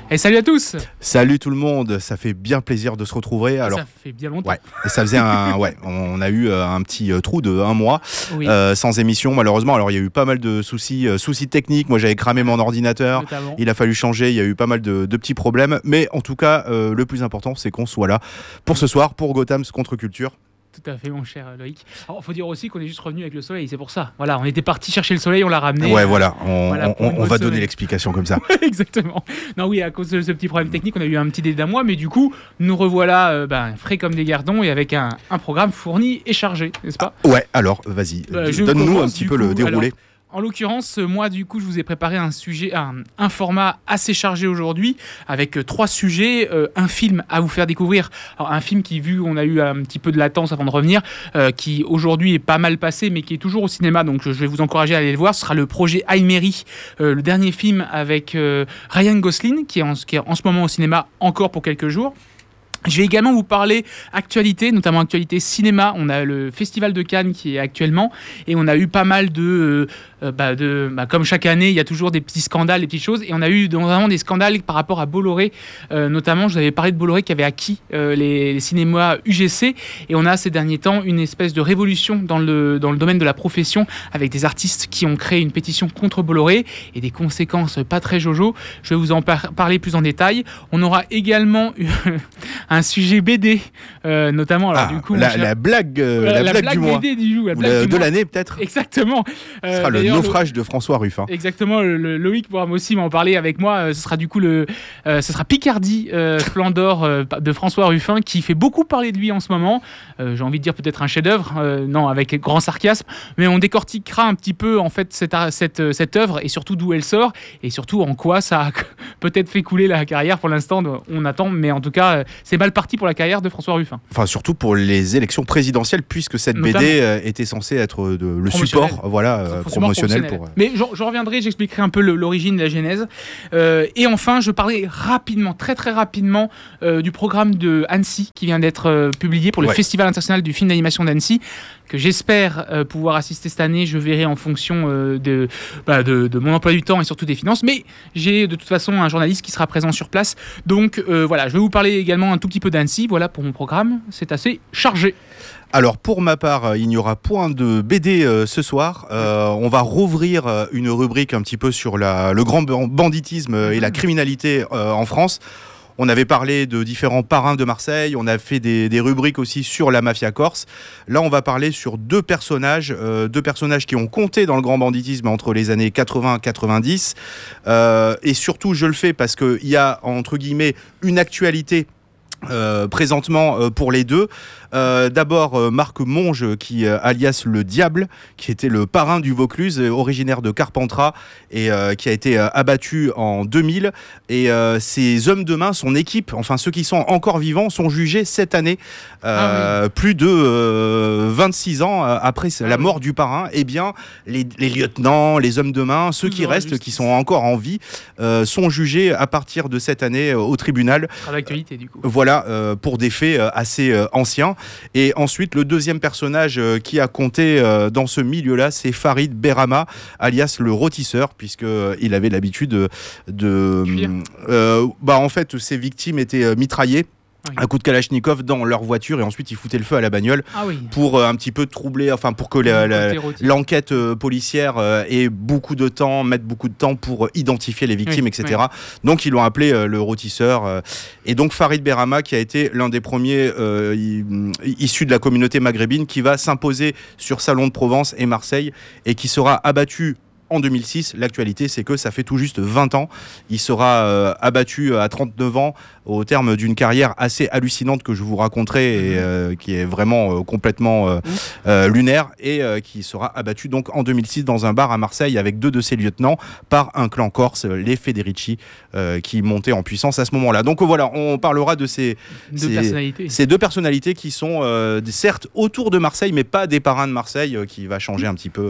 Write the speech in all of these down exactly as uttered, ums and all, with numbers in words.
Et salut à tous. Salut tout le monde, ça fait bien plaisir de se retrouver. Alors, ça fait bien longtemps. Ouais, et ça faisait un, ouais, on a eu euh, un petit euh, trou de un mois Oui. euh, sans émission malheureusement. Alors il y a eu pas mal de soucis, euh, soucis techniques. Moi j'avais cramé mon ordinateur, Notamment. il a fallu changer. Il y a eu pas mal de, de petits problèmes, mais en tout cas euh, le plus important c'est qu'on soit là pour ce soir pour Gotham's contre-culture. Tout à fait, mon cher Loïc. Alors, faut dire aussi qu'on est juste revenu avec le soleil, c'est pour ça. Voilà, on était parti chercher le soleil, on l'a ramené. Ouais, voilà, on, Voilà, on, on va semaine. donner l'explication comme ça. Exactement. Non, oui, à cause de ce petit problème technique, on a eu un petit délai d'un mois, mais du coup, nous revoilà euh, ben, frais comme des gardons et avec un, un programme fourni et chargé, n'est-ce pas ? Ouais, alors vas-y, Euh, je donne-nous commence, un petit du peu coup, le déroulé. alors, En l'occurrence, moi, du coup, je vous ai préparé un sujet, un, un format assez chargé aujourd'hui, avec euh, trois sujets, euh, un film à vous faire découvrir. Alors, un film qui, vu on a eu un petit peu de latence avant de revenir, euh, qui aujourd'hui est pas mal passé, mais qui est toujours au cinéma, donc je vais vous encourager à aller le voir. Ce sera le projet Aimery, euh, le dernier film avec euh, Ryan Gosling, qui est, en, qui est en ce moment au cinéma encore pour quelques jours. Je vais également vous parler actualité, notamment actualité cinéma. On a le Festival de Cannes qui est actuellement et on a eu pas mal de... Euh, bah de bah comme chaque année, il y a toujours des petits scandales, des petites choses. Et on a eu vraiment des scandales par rapport à Bolloré. Euh, notamment, je vous avais parlé de Bolloré qui avait acquis euh, les, les cinémas U G C. Et on a ces derniers temps une espèce de révolution dans le, dans le domaine de la profession avec des artistes qui ont créé une pétition contre Bolloré et des conséquences pas très jojo. Je vais vous en par- parler plus en détail. On aura également eu un sujet B D, euh, notamment. Alors, Ah, du coup, la, cher... la blague, euh, la, la la blague, blague du mois. B D du jour, la Ou blague le- du de mois. l'année peut-être. Exactement. Ce sera le naufrage de François Ruffin. Exactement, le, le Loïc pourra aussi m'en parler avec moi. Euh, ce sera du coup le, euh, ce sera Picardie, euh, Splendor euh, de François Ruffin qui fait beaucoup parler de lui en ce moment. Euh, j'ai envie de dire peut-être un chef-d'œuvre, euh, non avec grand sarcasme, mais on décortiquera un petit peu en fait cette cette cette œuvre et surtout d'où elle sort et surtout en quoi ça a peut-être fait couler la carrière. Pour l'instant, on attend, mais en tout cas, c'est mal parti pour la carrière de François Ruffin. Enfin, surtout pour les élections présidentielles, puisque cette Notamment. B D euh, était censée être de, le support, voilà, euh, promotionnel pour. Euh... Mais j'en, j'en reviendrai, j'expliquerai un peu le, l'origine, la genèse. Euh, et enfin, je parlerai rapidement, très très rapidement, euh, du programme de Annecy qui vient d'être euh, publié pour le Ouais. Festival international du film d'animation d'Annecy, que j'espère euh, pouvoir assister cette année. Je verrai en fonction euh, de, bah, de, de mon emploi du temps et surtout des finances. Mais j'ai de toute façon un journaliste qui sera présent sur place. Donc euh, voilà, je vais vous parler également un tout petit peu d'Annecy. Voilà pour mon programme, c'est assez chargé. Alors pour ma part, il n'y aura point de B D euh, ce soir. Euh, on va rouvrir euh, une rubrique un petit peu sur la, le grand banditisme euh, et la criminalité euh, en France. On avait parlé de différents parrains de Marseille, on a fait des, des rubriques aussi sur la mafia corse. Là, on va parler sur deux personnages, euh, deux personnages qui ont compté dans le grand banditisme entre les années quatre-vingts et quatre-vingt-dix. Euh, et surtout, je le fais parce qu'il y a, entre guillemets, une actualité Euh, présentement euh, pour les deux. Euh, d'abord euh, Marc Monge qui euh, alias le Diable, qui était le parrain du Vaucluse, euh, originaire de Carpentras et euh, qui a été euh, abattu en deux mille. Et euh, ses hommes de main, son équipe, enfin ceux qui sont encore vivants, sont jugés cette année, euh, ah oui. plus de euh, vingt-six ans euh, après ah la mort oui. du parrain. Eh bien, les, les lieutenants, les hommes de main, ceux qui restent, qui sont encore en vie, euh, sont jugés à partir de cette année euh, au tribunal. À l'actualité du coup. Voilà. Euh, pour des faits euh, assez euh, anciens. Et ensuite, le deuxième personnage euh, qui a compté euh, dans ce milieu-là, c'est Farid Berama, alias le rôtisseur, puisqu'il euh, avait l'habitude de... de euh, bah, en fait, ses victimes étaient euh, mitraillées. Oui. Un coup de Kalachnikov dans leur voiture et ensuite ils foutaient le feu à la bagnole ah oui. pour euh, un petit peu troubler, enfin pour que la, la, l'enquête euh, policière euh, ait beaucoup de temps, mettre beaucoup de temps pour identifier les victimes, oui. et cetera. Oui. Donc ils l'ont appelé euh, le rôtisseur. Euh, et donc Farid Berama qui a été l'un des premiers euh, issus de la communauté maghrébine qui va s'imposer sur Salon de Provence et Marseille et qui sera abattu en deux mille six. L'actualité, c'est que ça fait tout juste vingt ans. Il sera euh, abattu à trente-neuf ans au terme d'une carrière assez hallucinante que je vous raconterai et euh, qui est vraiment euh, complètement euh, euh, lunaire et euh, qui sera abattu donc en deux mille six dans un bar à Marseille avec deux de ses lieutenants par un clan corse, les Federici, euh, qui montaient en puissance à ce moment-là. Donc voilà, on parlera de ces deux, ces, personnalités. ces deux personnalités qui sont euh, certes autour de Marseille mais pas des parrains de Marseille, euh, qui va changer un petit peu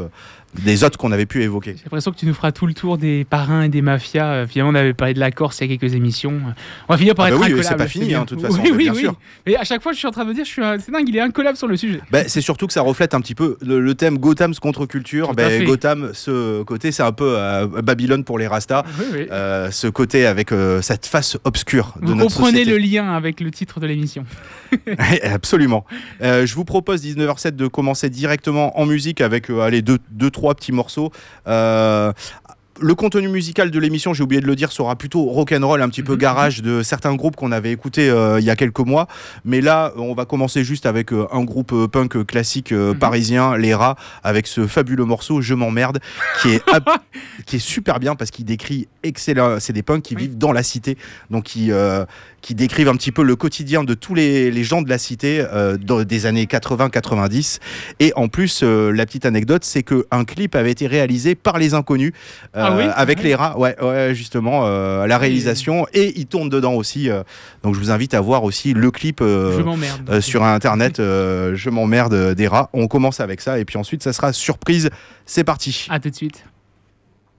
des autres qu'on avait pu évoquer. J'ai l'impression que tu nous feras tout le tour des parrains et des mafias. Euh, finalement, on avait parlé de la Corse il y a quelques émissions. On va finir par ah être bah oui, incollable. c'est pas fini, hein, de toute façon, oui, oui, bien oui. sûr. Mais à chaque fois, je suis en train de me dire, je suis un... c'est dingue, il est incollable sur le sujet. Bah, c'est surtout que ça reflète un petit peu le, le thème Gotham's contre-culture. Bah, Gotham, ce côté, c'est un peu euh, Babylone pour les Rastas. Oui, oui. Euh, ce côté avec euh, cette face obscure de Vous notre société. Vous comprenez le lien avec le titre de l'émission. Absolument. Euh, je vous propose dix-neuf heures zéro sept de commencer directement en musique avec euh, allez, deux, deux, trois petits morceaux. Euh, Le contenu musical de l'émission, j'ai oublié de le dire, sera plutôt rock'n'roll, un petit peu garage de certains groupes qu'on avait écoutés euh, il y a quelques mois. Mais là, on va commencer juste avec euh, un groupe euh, punk classique euh, parisien, Les Rats, avec ce fabuleux morceau Je m'emmerde, qui est ab- qui est super bien parce qu'il décrit excellent. C'est des punks qui oui. vivent dans la cité, donc qui euh, qui décrivent un petit peu le quotidien de tous les, les gens de la cité euh, dans, des années quatre-vingts quatre-vingt-dix. Et en plus, euh, la petite anecdote, c'est qu'un clip avait été réalisé par les Inconnus. Euh, ah oui avec ah oui. les Rats, ouais, ouais justement, euh, la réalisation, et ils tournent dedans aussi. Euh, donc je vous invite à voir aussi le clip euh, je m'emmerde, euh, sur internet. Euh, je m'emmerde des Rats. On commence avec ça, et puis ensuite ça sera surprise. C'est parti. À tout de suite.